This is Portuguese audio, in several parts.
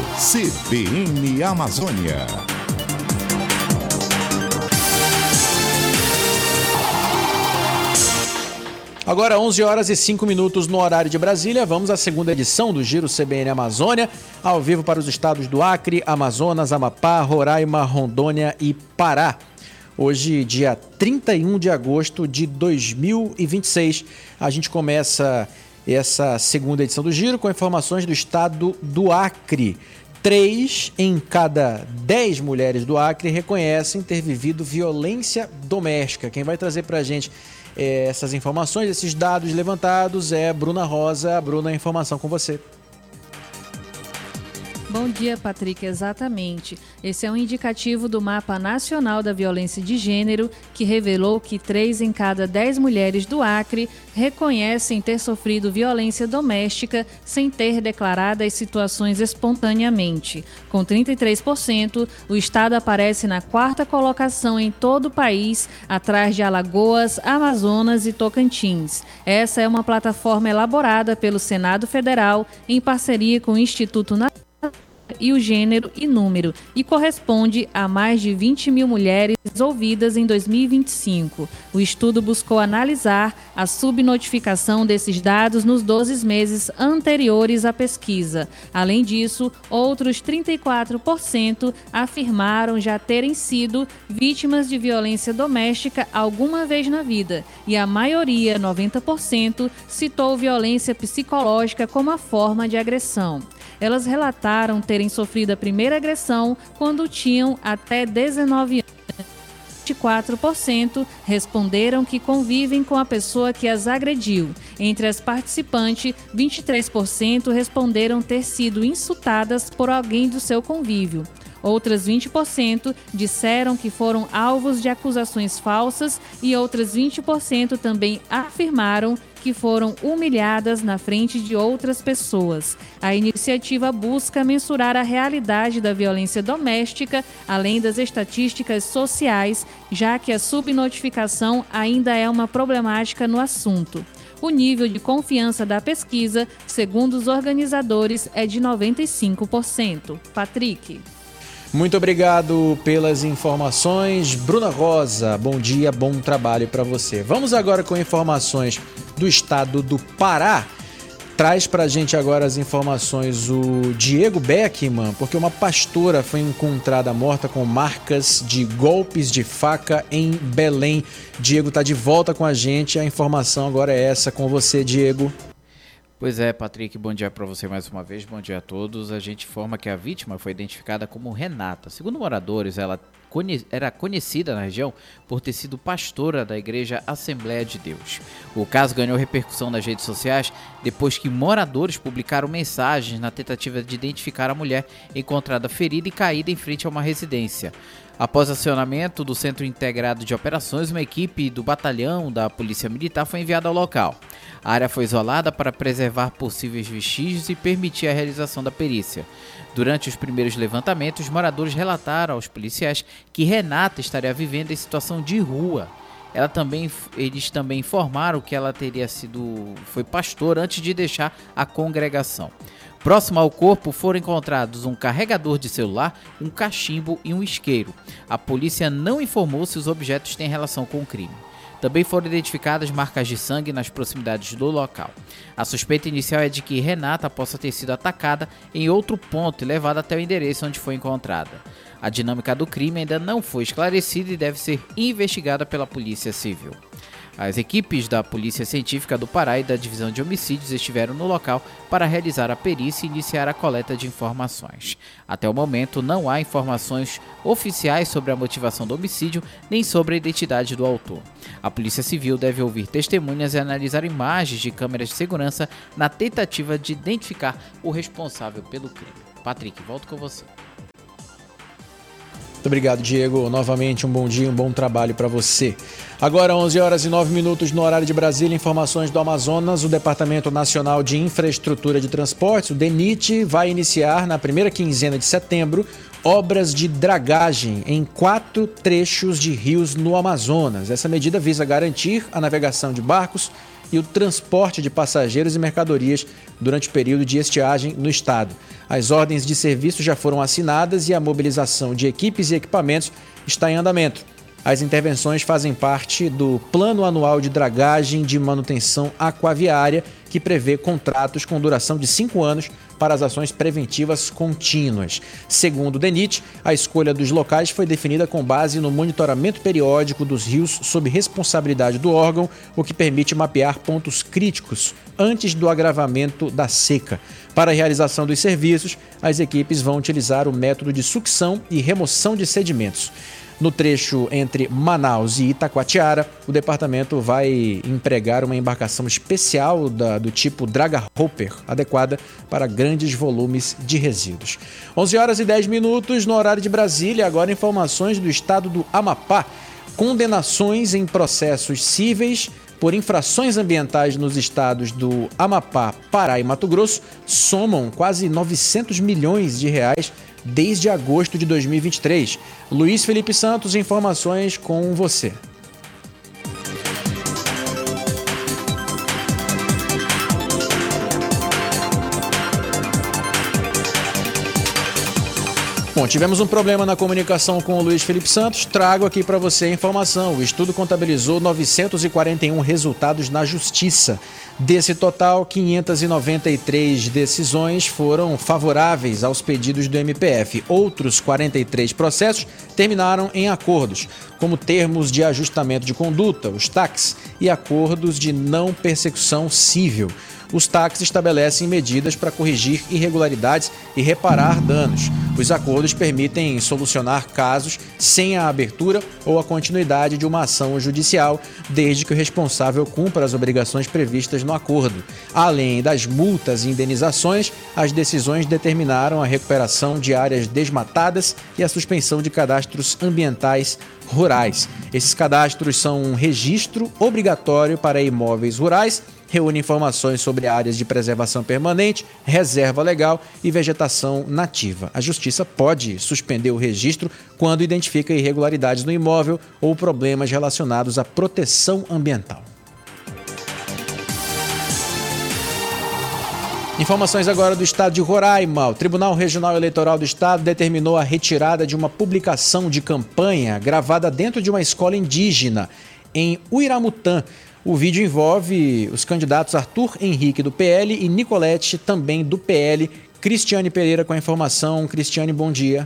CBN Amazônia. Agora 11 horas e 5 minutos no horário de Brasília. Vamos à segunda edição do Giro CBN Amazônia, ao vivo para os estados do Acre, Amazonas, Amapá, Roraima, Rondônia e Pará. Hoje, dia 31 de agosto de 2026, a gente começa essa segunda edição do Giro com informações do estado do Acre. 3 em cada 10 mulheres do Acre reconhecem ter vivido violência doméstica. Quem vai trazer para a gente essas informações, esses dados levantados é Bruna Rosa. Bruna, a informação com você. Bom dia, Patrick. Exatamente. Esse é um indicativo do Mapa Nacional da Violência de Gênero, que revelou que 3 em cada 10 mulheres do Acre reconhecem ter sofrido violência doméstica sem ter declarado as situações espontaneamente. Com 33%, o estado aparece na 4ª colocação em todo o país, atrás de Alagoas, Amazonas e Tocantins. Essa é uma plataforma elaborada pelo Senado Federal em parceria com o Instituto Nacional e o Gênero e Número, e corresponde a mais de 20 mil mulheres ouvidas em 2025. O estudo buscou analisar a subnotificação desses dados nos 12 meses anteriores à pesquisa. Além disso, outros 34% afirmaram já terem sido vítimas de violência doméstica alguma vez na vida, e a maioria, 90%, citou violência psicológica como a forma de agressão. Elas relataram terem sofrido a primeira agressão quando tinham até 19 anos. 24% responderam que convivem com a pessoa que as agrediu. Entre as participantes, 23% responderam ter sido insultadas por alguém do seu convívio. Outras 20% disseram que foram alvos de acusações falsas e outras 20% também afirmaram que foram humilhadas na frente de outras pessoas. A iniciativa busca mensurar a realidade da violência doméstica, além das estatísticas sociais, já que a subnotificação ainda é uma problemática no assunto. O nível de confiança da pesquisa, segundo os organizadores, é de 95%. Patrick. Muito obrigado pelas informações. Bruna Rosa, bom dia, bom trabalho para você. Vamos agora com informações do estado do Pará. Traz para a gente agora as informações o Diego Beckman, porque uma pastora foi encontrada morta com marcas de golpes de faca em Belém. Diego está de volta com a gente, a informação agora é essa com você, Diego. Pois é, Patrick, bom dia para você mais uma vez, bom dia a todos. A gente informa que a vítima foi identificada como Renata. Segundo moradores, ela era conhecida na região por ter sido pastora da Igreja Assembleia de Deus. O caso ganhou repercussão nas redes sociais depois que moradores publicaram mensagens na tentativa de identificar a mulher encontrada ferida e caída em frente a uma residência. Após acionamento do Centro Integrado de Operações, uma equipe do batalhão da Polícia Militar foi enviada ao local. A área foi isolada para preservar possíveis vestígios e permitir a realização da perícia. Durante os primeiros levantamentos, moradores relataram aos policiais que Renata estaria vivendo em situação de rua. Eles também informaram que ela foi pastora antes de deixar a congregação. Próximo ao corpo foram encontrados um carregador de celular, um cachimbo e um isqueiro. A polícia não informou se os objetos têm relação com o crime. Também foram identificadas marcas de sangue nas proximidades do local. A suspeita inicial é de que Renata possa ter sido atacada em outro ponto e levada até o endereço onde foi encontrada. A dinâmica do crime ainda não foi esclarecida e deve ser investigada pela Polícia Civil. As equipes da Polícia Científica do Pará e da Divisão de Homicídios estiveram no local para realizar a perícia e iniciar a coleta de informações. Até o momento, não há informações oficiais sobre a motivação do homicídio nem sobre a identidade do autor. A Polícia Civil deve ouvir testemunhas e analisar imagens de câmeras de segurança na tentativa de identificar o responsável pelo crime. Patrick, volto com você. Muito obrigado, Diego. Novamente, um bom dia, um bom trabalho para você. Agora, 11 horas e 9 minutos no horário de Brasília, informações do Amazonas. O Departamento Nacional de Infraestrutura de Transportes, o DENIT, vai iniciar na primeira quinzena de setembro obras de dragagem em 4 trechos de rios no Amazonas. Essa medida visa garantir a navegação de barcos e o transporte de passageiros e mercadorias durante o período de estiagem no estado. As ordens de serviço já foram assinadas e a mobilização de equipes e equipamentos está em andamento. As intervenções fazem parte do Plano Anual de Dragagem de Manutenção Aquaviária, que prevê contratos com duração de 5 anos para as ações preventivas contínuas. Segundo o DENIT, a escolha dos locais foi definida com base no monitoramento periódico dos rios sob responsabilidade do órgão, o que permite mapear pontos críticos antes do agravamento da seca. Para a realização dos serviços, as equipes vão utilizar o método de sucção e remoção de sedimentos. No trecho entre Manaus e Itacoatiara, o departamento vai empregar uma embarcação especial do tipo Draga Hopper, adequada para grandes volumes de resíduos. 11h10 no horário de Brasília. Agora informações do estado do Amapá. Condenações em processos cíveis por infrações ambientais nos estados do Amapá, Pará e Mato Grosso somam quase 900 milhões de reais desde agosto de 2023. Luiz Felipe Santos, informações com você. Bom, tivemos um problema na comunicação com o Luiz Felipe Santos. Trago aqui para você a informação. O estudo contabilizou 941 resultados na Justiça. Desse total, 593 decisões foram favoráveis aos pedidos do MPF. Outros 43 processos terminaram em acordos, como termos de ajustamento de conduta, os TACs, e acordos de não persecução civil. Os TACs estabelecem medidas para corrigir irregularidades e reparar danos. Os acordos permitem solucionar casos sem a abertura ou a continuidade de uma ação judicial, desde que o responsável cumpra as obrigações previstas no acordo. Além das multas e indenizações, as decisões determinaram a recuperação de áreas desmatadas e a suspensão de cadastros ambientais rurais. Esses cadastros são um registro obrigatório para imóveis rurais, reúne informações sobre áreas de preservação permanente, reserva legal e vegetação nativa. A Justiça pode suspender o registro quando identifica irregularidades no imóvel ou problemas relacionados à proteção ambiental. Informações agora do estado de Roraima. O Tribunal Regional Eleitoral do Estado determinou a retirada de uma publicação de campanha gravada dentro de uma escola indígena em Uiramutã. O vídeo envolve os candidatos Arthur Henrique, do PL, e Nicolete, também do PL. Cristiane Pereira com a informação. Cristiane, bom dia.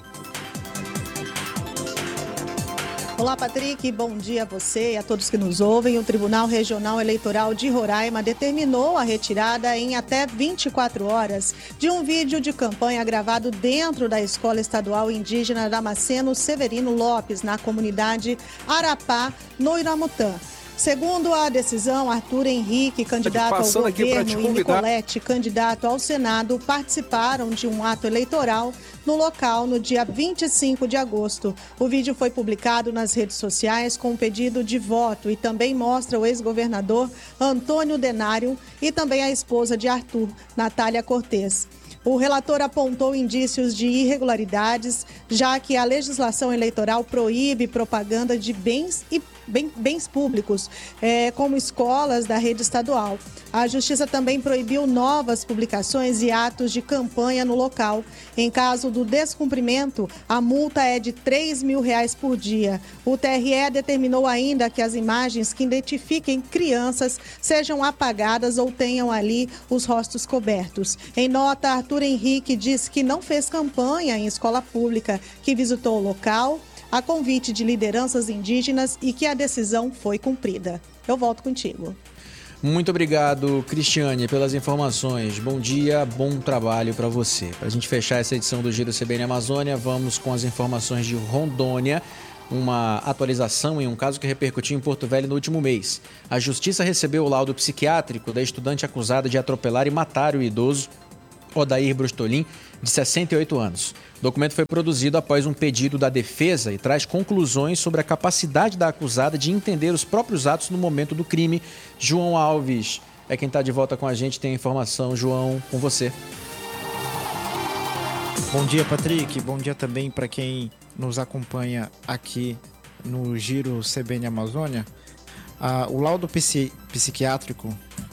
Olá, Patrick. Bom dia a você e a todos que nos ouvem. O Tribunal Regional Eleitoral de Roraima determinou a retirada em até 24 horas de um vídeo de campanha gravado dentro da Escola Estadual Indígena Damasceno Severino Lopes, na comunidade Arapá, no Iramutã. Segundo a decisão, Arthur Henrique, candidato ao governo, e Nicolete, candidato ao Senado, participaram de um ato eleitoral no local no dia 25 de agosto. O vídeo foi publicado nas redes sociais com um pedido de voto e também mostra o ex-governador Antônio Denário e também a esposa de Arthur, Natália Cortez. O relator apontou indícios de irregularidades, já que a legislação eleitoral proíbe propaganda de bens públicos, como escolas da rede estadual. A Justiça também proibiu novas publicações e atos de campanha no local. Em caso do descumprimento, a multa é de R$3 mil por dia. O TRE determinou ainda que as imagens que identifiquem crianças sejam apagadas ou tenham ali os rostos cobertos. Em nota, Arthur Henrique disse que não fez campanha em escola pública, que visitou o local a convite de lideranças indígenas e que a decisão foi cumprida. Eu volto contigo. Muito obrigado, Cristiane, pelas informações. Bom dia, bom trabalho para você. Para a gente fechar essa edição do Giro CBN Amazônia, vamos com as informações de Rondônia. Uma atualização em um caso que repercutiu em Porto Velho no último mês. A Justiça recebeu o laudo psiquiátrico da estudante acusada de atropelar e matar o idoso Odair Brustolin, de 68 anos. O documento foi produzido após um pedido da defesa e traz conclusões sobre a capacidade da acusada de entender os próprios atos no momento do crime. João Alves é quem está de volta com a gente, tem a informação. João, com você. Bom dia, Patrick. Bom dia também para quem nos acompanha aqui no Giro CBN Amazônia. O laudo psiquiátrico...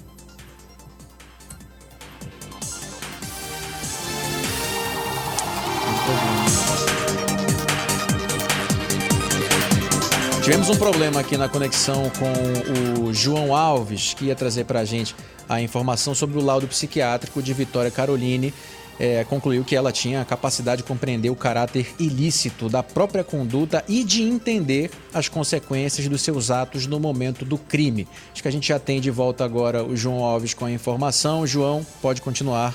Tivemos um problema aqui na conexão com o João Alves, que ia trazer para a gente a informação sobre o laudo psiquiátrico de Vitória Caroline. Concluiu que ela tinha a capacidade de compreender o caráter ilícito da própria conduta e de entender as consequências dos seus atos no momento do crime. Acho que a gente já tem de volta agora o João Alves com a informação. João, pode continuar.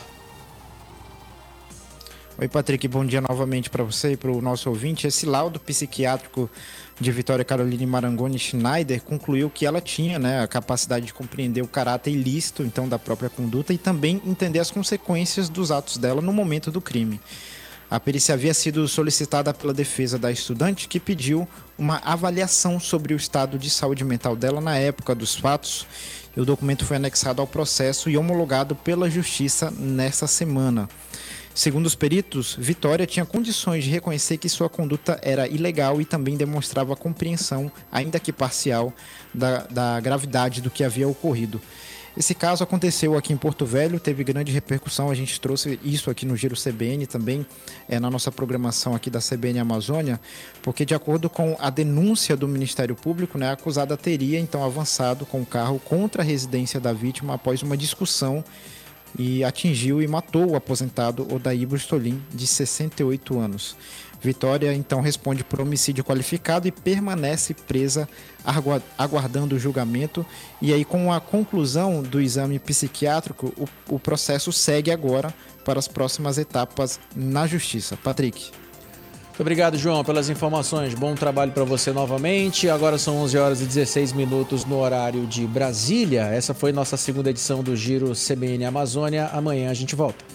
Oi, Patrick, bom dia novamente para você e para o nosso ouvinte. Esse laudo psiquiátrico de Vitória Caroline Marangoni Schneider concluiu que ela tinha, a capacidade de compreender o caráter ilícito, então, da própria conduta e também entender as consequências dos atos dela no momento do crime. A perícia havia sido solicitada pela defesa da estudante, que pediu uma avaliação sobre o estado de saúde mental dela na época dos fatos. E o documento foi anexado ao processo e homologado pela Justiça nesta semana. Segundo os peritos, Vitória tinha condições de reconhecer que sua conduta era ilegal e também demonstrava compreensão, ainda que parcial, da gravidade do que havia ocorrido. Esse caso aconteceu aqui em Porto Velho, teve grande repercussão, a gente trouxe isso aqui no Giro CBN também, na nossa programação aqui da CBN Amazônia, porque de acordo com a denúncia do Ministério Público, a acusada teria então avançado com o carro contra a residência da vítima após uma discussão e atingiu e matou o aposentado Odair Brustolin, de 68 anos. Vitória, então, responde por homicídio qualificado e permanece presa, aguardando o julgamento. E aí, com a conclusão do exame psiquiátrico, o processo segue agora para as próximas etapas na Justiça. Patrick. Muito obrigado, João, pelas informações. Bom trabalho para você novamente. Agora são 11 horas e 16 minutos no horário de Brasília. Essa foi nossa segunda edição do Giro CBN Amazônia. Amanhã a gente volta.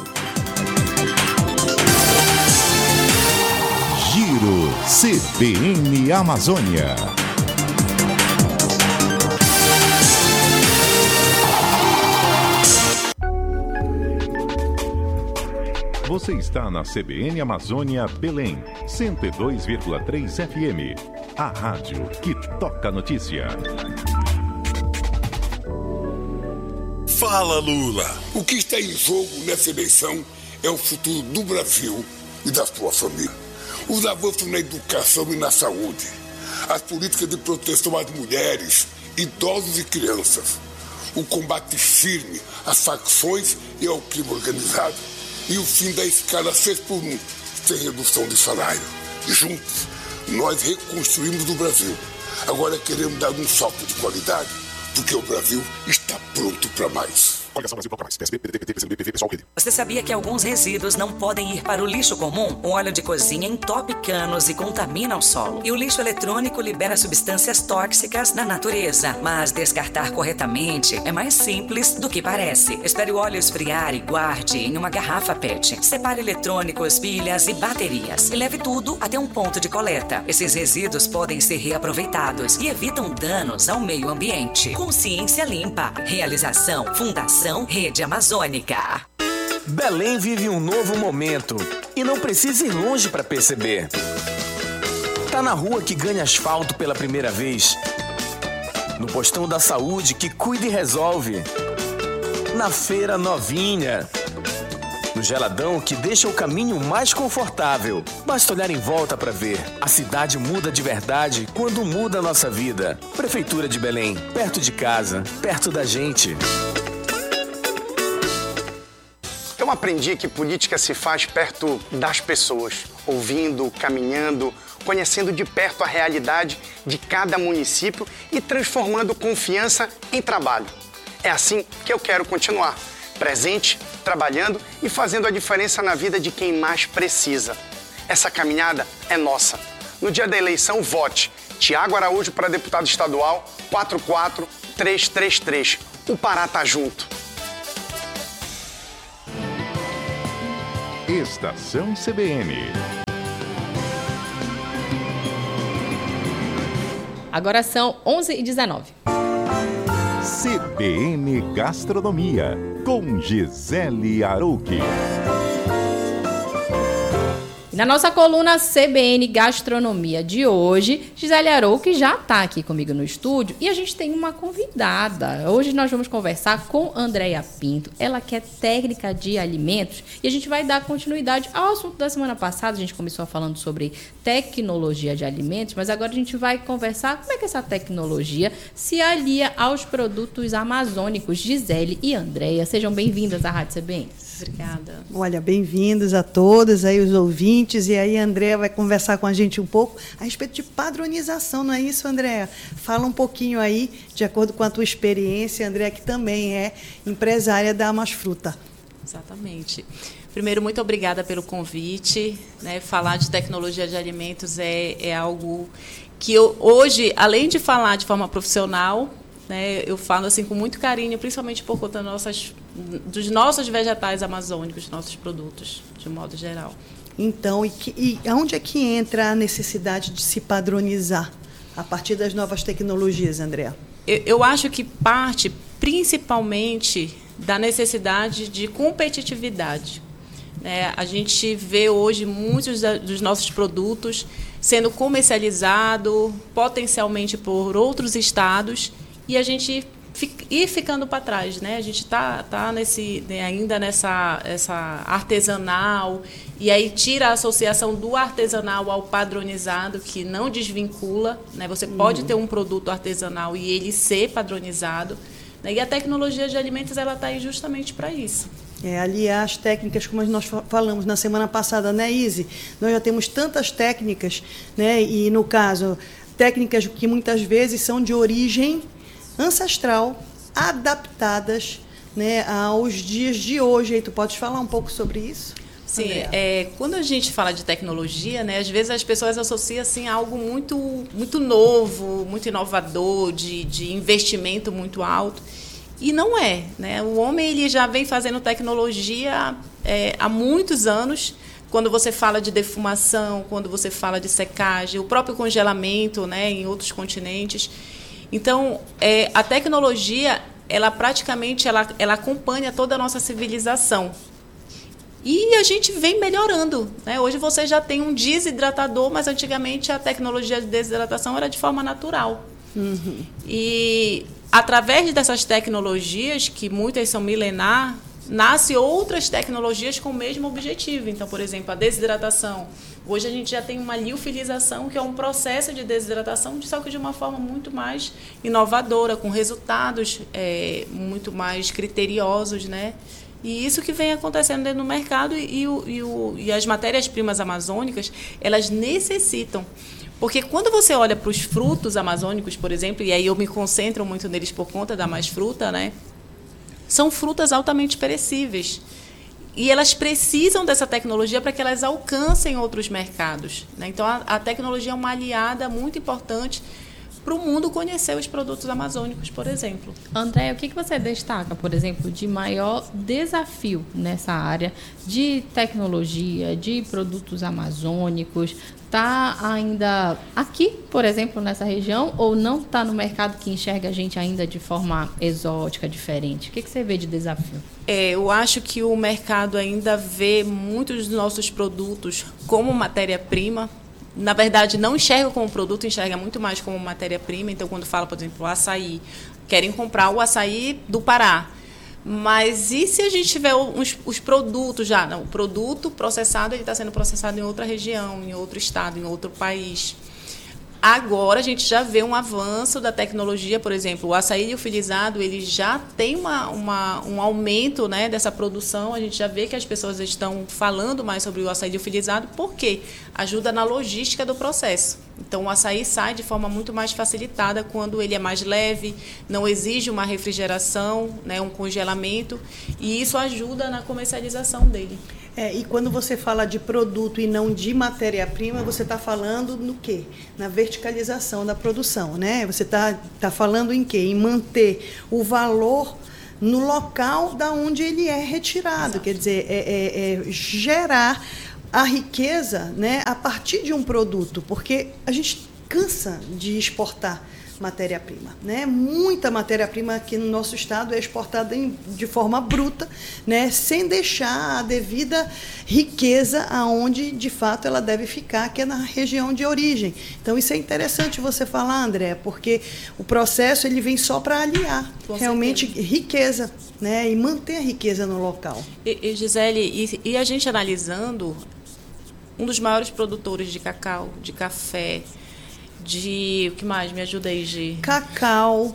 Giro CBN Amazônia. Você está na CBN Amazônia Belém, 102,3 FM. A rádio que toca a notícia. Fala, Lula! O que está em jogo nessa eleição é o futuro do Brasil e da sua família. Os avanços na educação e na saúde, as políticas de proteção às mulheres, idosos e crianças, o combate firme às facções e ao crime organizado, e o fim da escala 6x1, sem redução de salário. Juntos, nós reconstruímos o Brasil. Agora queremos dar um salto de qualidade, porque o Brasil está pronto para mais. Coligação Brasil Bloco Mais, PSB, PDT, PCdoB, PV, PSOL, Rede. Você sabia que alguns resíduos não podem ir para o lixo comum? O óleo de cozinha entope canos e contamina o solo. E o lixo eletrônico libera substâncias tóxicas na natureza. Mas descartar corretamente é mais simples do que parece. Espere o óleo esfriar e guarde em uma garrafa PET. Separe eletrônicos, pilhas e baterias. E leve tudo até um ponto de coleta. Esses resíduos podem ser reaproveitados e evitam danos ao meio ambiente. Consciência Limpa. Realização Fundação Rede Amazônica. Belém vive um novo momento e não precisa ir longe para perceber. Tá na rua que ganha asfalto pela primeira vez. No postão da saúde que cuida e resolve. Na feira novinha. No geladão que deixa o caminho mais confortável. Basta olhar em volta para ver. A cidade muda de verdade quando muda a nossa vida. Prefeitura de Belém, perto de casa, perto da gente. Eu aprendi que política se faz perto das pessoas, ouvindo, caminhando, conhecendo de perto a realidade de cada município e transformando confiança em trabalho. É assim que eu quero continuar, presente, trabalhando e fazendo a diferença na vida de quem mais precisa. Essa caminhada é nossa. No dia da eleição, vote. Tiago Araújo para deputado estadual, 44333. O Pará tá junto. Estação CBN. Agora são 11h19. CBN Gastronomia, com Gisele Arouque. E na nossa coluna CBN Gastronomia de hoje, Gisele Arouca já está aqui comigo no estúdio e a gente tem uma convidada. Hoje nós vamos conversar com Andréia Pinto, ela que é técnica de alimentos, e a gente vai dar continuidade ao assunto da semana passada. A gente começou falando sobre tecnologia de alimentos, mas agora a gente vai conversar como é que essa tecnologia se alia aos produtos amazônicos. Gisele e Andréia, sejam bem-vindas à Rádio CBN. Obrigada. Olha, bem-vindos a todos, aí os ouvintes, e aí a Andréia vai conversar com a gente um pouco a respeito de padronização, não é isso, Andréia? Fala um pouquinho aí, de acordo com a tua experiência, Andréia, que também é empresária da Amasfruta. Exatamente. Primeiro, muito obrigada pelo convite, né? Falar de tecnologia de alimentos é algo que eu, hoje, além de falar de forma profissional, né, eu falo assim com muito carinho, principalmente por conta dos nossos vegetais amazônicos, dos nossos produtos, de modo geral. Então, e onde é que entra a necessidade de se padronizar a partir das novas tecnologias, Andréia? Eu acho que parte principalmente da necessidade de competitividade. Né? A gente vê hoje muitos dos nossos produtos sendo comercializados potencialmente por outros estados, e a gente ir ficando para trás, né? A gente tá ainda nessa artesanal, e aí tira a associação do artesanal ao padronizado, que não desvincula, né? Você pode ter um produto artesanal e ele ser padronizado, né? E a tecnologia de alimentos, ela está aí justamente para isso. Aliar as técnicas, como nós falamos na semana passada, né, Izzy? Nós já temos tantas técnicas, né? E, no caso, técnicas que muitas vezes são de origem ancestral, adaptadas, né, aos dias de hoje. E tu podes falar um pouco sobre isso? Sim, quando a gente fala de tecnologia, né, às vezes as pessoas associam assim, a algo muito, muito novo, muito inovador, de investimento muito alto. E não é, né? O homem, ele já vem fazendo tecnologia há muitos anos. Quando você fala de defumação, quando você fala de secagem, o próprio congelamento, né, em outros continentes. Então, a tecnologia, ela praticamente ela acompanha toda a nossa civilização. E a gente vem melhorando, né? Hoje você já tem um desidratador, mas antigamente a tecnologia de desidratação era de forma natural. Uhum. E através dessas tecnologias, que muitas são milenar, nascem outras tecnologias com o mesmo objetivo. Então, por exemplo, a desidratação. Hoje a gente já tem uma liofilização, que é um processo de desidratação, só que de uma forma muito mais inovadora, com resultados muito mais criteriosos, né? E isso que vem acontecendo dentro do mercado, e as matérias-primas amazônicas, elas necessitam. Porque quando você olha para os frutos amazônicos, por exemplo, e aí eu me concentro muito neles por conta da Amasfruta, né? São frutas altamente perecíveis. E elas precisam dessa tecnologia para que elas alcancem outros mercados, né? Então, a tecnologia é uma aliada muito importante para o mundo conhecer os produtos amazônicos, por exemplo. Andréia, o que você destaca, por exemplo, de maior desafio nessa área de tecnologia, de produtos amazônicos? Está ainda aqui, por exemplo, nessa região, ou não está no mercado que enxerga a gente ainda de forma exótica, diferente? O que você vê de desafio? Eu acho que o mercado ainda vê muitos dos nossos produtos como matéria-prima. Na verdade, não enxerga como produto, enxerga muito mais como matéria-prima. Então, quando fala, por exemplo, o açaí, querem comprar o açaí do Pará. Mas e se a gente tiver os produtos já? Não, o produto processado, ele está sendo processado em outra região, em outro estado, em outro país. Agora a gente já vê um avanço da tecnologia, por exemplo, o açaí liofilizado, ele já tem um aumento, né, dessa produção. A gente já vê que as pessoas estão falando mais sobre o açaí liofilizado, porque ajuda na logística do processo. Então, o açaí sai de forma muito mais facilitada quando ele é mais leve, não exige uma refrigeração, né, um congelamento, e isso ajuda na comercialização dele. E quando você fala de produto e não de matéria-prima, você está falando no quê? Na verticalização da produção, né? Você está falando em quê? Em manter o valor no local da onde ele é retirado. Exato. Quer dizer, gerar a riqueza, né, a partir de um produto, porque a gente cansa de exportar. matéria-prima, né? Muita matéria-prima aqui no nosso estado é exportada de forma bruta, né? Sem deixar a devida riqueza aonde de fato ela deve ficar, que é na região de origem. Então isso é interessante você falar, André, porque o processo ele vem só para aliar realmente riqueza, né? E manter a riqueza no local. E Gisele, e a gente analisando, um dos maiores produtores de cacau, de café, o que mais? Me ajuda aí, Gi. Cacau,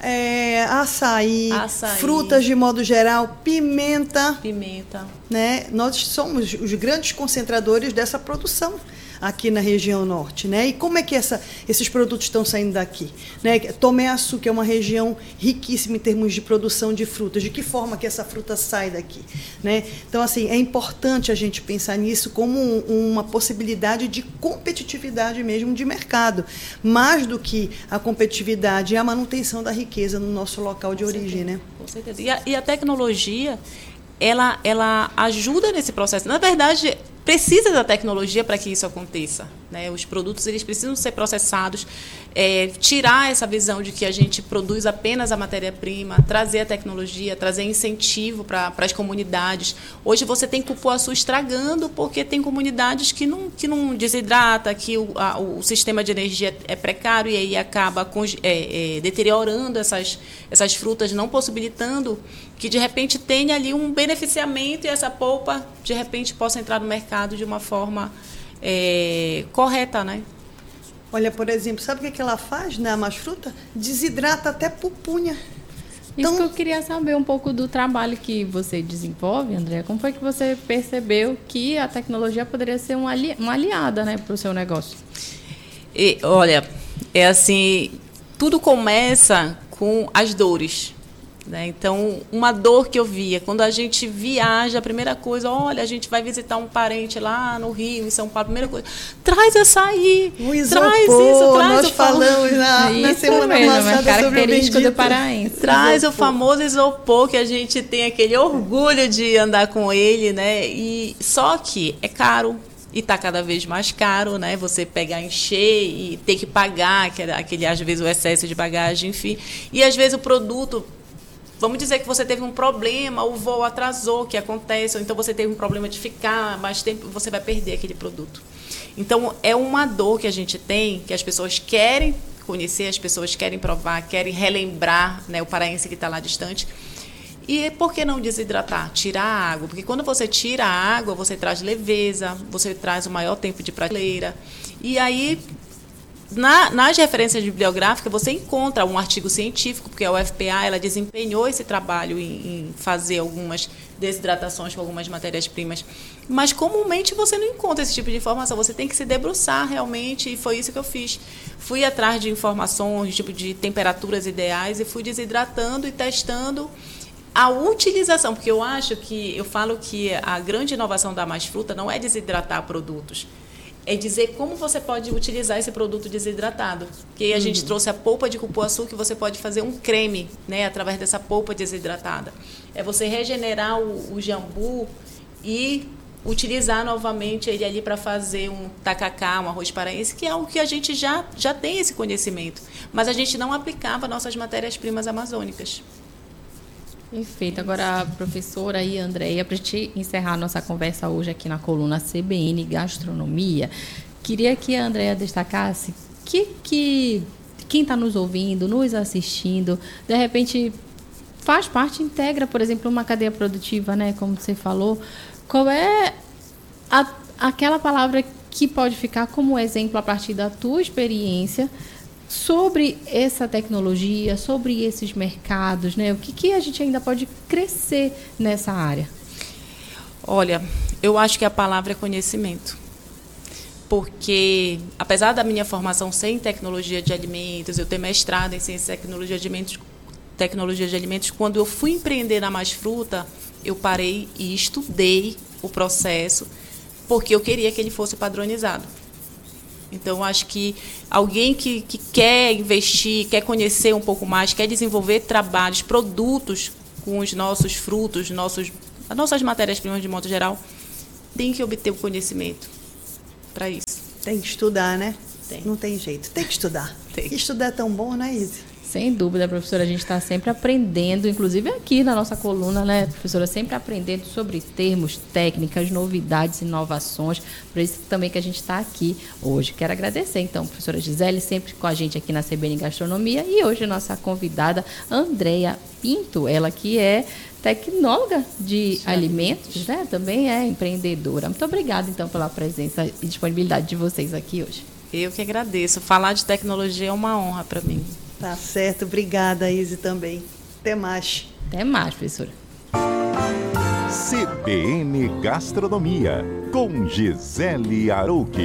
açaí, frutas de modo geral, pimenta. Né? Nós somos os grandes concentradores dessa produção aqui na região norte, né? E como é que esses produtos estão saindo daqui? Né? Tomé-Açu, que é uma região riquíssima em termos de produção de frutas, de que forma que essa fruta sai daqui? Né? Então, assim, é importante a gente pensar nisso como uma possibilidade de competitividade mesmo de mercado, mais do que a competitividade e a manutenção da riqueza no nosso local de origem, né? Com certeza. E a tecnologia, ela ajuda nesse processo. Na verdade, precisa da tecnologia para que isso aconteça, né? Os produtos eles precisam ser processados, tirar essa visão de que a gente produz apenas a matéria-prima, trazer a tecnologia, trazer incentivo para as comunidades. Hoje você tem cupuaçu estragando porque tem comunidades que não desidrata, que o sistema de energia é precário e aí acaba deteriorando essas frutas, não possibilitando que de repente tenha ali um beneficiamento e essa polpa de repente possa entrar no mercado de uma forma correta, né? Olha, por exemplo, sabe o que ela faz na masfruta? Desidrata até pupunha. Isso que eu queria saber um pouco do trabalho que você desenvolve, André. Como foi que você percebeu que a tecnologia poderia ser uma aliada, né, para o seu negócio? Olha, é assim, tudo começa com as dores. Né? Então, uma dor que eu via, quando a gente viaja, a primeira coisa, olha, a gente vai visitar um parente lá no Rio, em São Paulo, a primeira coisa, traz açaí, traz isso, traz nós falamos na semana passada característica do paraense. Traz o famoso isopor, que a gente tem aquele orgulho de andar com ele, né? E só que é caro. E está cada vez mais caro, né? Você pegar, encher e ter que pagar, aquele, às vezes, o excesso de bagagem, enfim. E, às vezes, o produto... Vamos dizer que você teve um problema, o voo atrasou, que acontece, ou então você teve um problema de ficar mais tempo, você vai perder aquele produto. Então, é uma dor que a gente tem, que as pessoas querem conhecer, as pessoas querem provar, querem relembrar, né, o paraense que está lá distante. E por que não desidratar? Tirar a água. Porque quando você tira a água, você traz leveza, você traz o maior tempo de prateleira. E aí... Nas referências bibliográficas, você encontra um artigo científico, porque a UFPA ela desempenhou esse trabalho em fazer algumas desidratações com algumas matérias-primas. Mas, comumente, você não encontra esse tipo de informação. Você tem que se debruçar realmente, e foi isso que eu fiz. Fui atrás de informações, tipo de temperaturas ideais, e fui desidratando e testando a utilização. Porque eu falo que a grande inovação da Mais Fruta não é desidratar produtos, é dizer como você pode utilizar esse produto desidratado. Que a gente trouxe a polpa de cupuaçu, que você pode fazer um creme, né, através dessa polpa desidratada. É você regenerar o jambu e utilizar novamente ele ali para fazer um tacacá, um arroz paraense, que é algo que a gente já tem esse conhecimento. Mas a gente não aplicava nossas matérias-primas amazônicas. Perfeito. Agora, a professora e a Andréia, para a gente encerrar nossa conversa hoje aqui na coluna CBN Gastronomia, queria que a Andréia destacasse que quem está nos ouvindo, nos assistindo, de repente faz parte, integra, por exemplo, uma cadeia produtiva, né, como você falou. Qual é aquela palavra que pode ficar como exemplo a partir da tua experiência sobre essa tecnologia, sobre esses mercados, né? O que a gente ainda pode crescer nessa área? Olha, eu acho que a palavra é conhecimento. Porque, apesar da minha formação sem tecnologia de alimentos, eu ter mestrado em ciência e tecnologia de alimentos, quando eu fui empreender na Mais Fruta, eu parei e estudei o processo, porque eu queria que ele fosse padronizado. Então, acho que alguém que quer investir, quer conhecer um pouco mais, quer desenvolver trabalhos, produtos com os nossos frutos, as nossas matérias-primas de modo geral, tem que obter o conhecimento para isso. Tem que estudar, né? Não tem jeito. Tem que estudar. Estudar é tão bom, né, Izzy? Sem dúvida, professora, a gente está sempre aprendendo, inclusive aqui na nossa coluna, né, professora, sempre aprendendo sobre termos, técnicas, novidades, inovações, por isso também que a gente está aqui hoje. Quero agradecer, então, professora Gisele, sempre com a gente aqui na CBN Gastronomia, e hoje a nossa convidada, Andreia Pinto, ela que é tecnóloga de alimentos, né, também é empreendedora. Muito obrigada, então, pela presença e disponibilidade de vocês aqui hoje. Eu que agradeço. Falar de tecnologia é uma honra para mim. Tá certo, obrigada, Izzy, também. Até mais. Até mais, professora. CBN Gastronomia, com Gisele Arouque.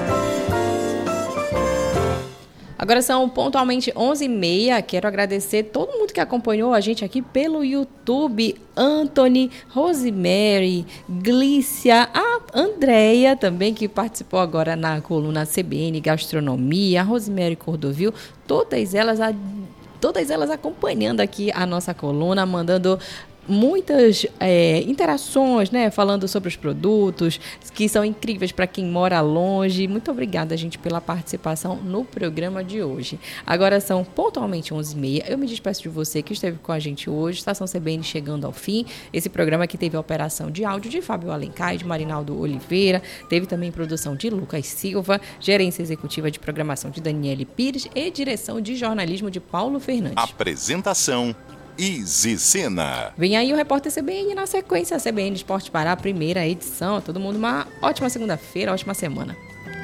Agora são pontualmente 11h30. Quero agradecer todo mundo que acompanhou a gente aqui pelo YouTube. Anthony, Rosemary, Glícia, a Andreia também, que participou agora na coluna CBN Gastronomia, a Rosemary Cordovil, todas elas acompanhando aqui a nossa coluna, mandando muitas interações, né, falando sobre os produtos que são incríveis para quem mora longe. Muito obrigada, gente, pela participação no programa de hoje. Agora são pontualmente 11h30. Eu me despeço de você que esteve com a gente hoje. Estação CBN chegando ao fim. Esse programa que teve a operação de áudio de Fábio Alencar e de Marinaldo Oliveira. Teve também produção de Lucas Silva, gerência executiva de programação de Daniele Pires e direção de jornalismo de Paulo Fernandes. Apresentação: Izzy Sena. Vem aí o Repórter CBN na sequência, a CBN Esporte Pará, a primeira edição. Todo mundo uma ótima segunda-feira, ótima semana.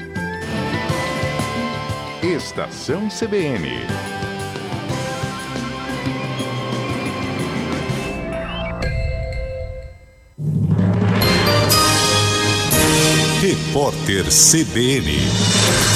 Estação CBN. Repórter CBN.